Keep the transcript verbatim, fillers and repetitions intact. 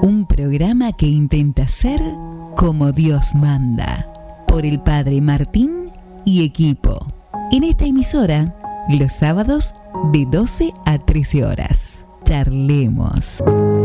Un programa que intenta ser como Dios manda. Por el Padre Martín y equipo. En esta emisora, los sábados de doce a trece horas. Charlemos.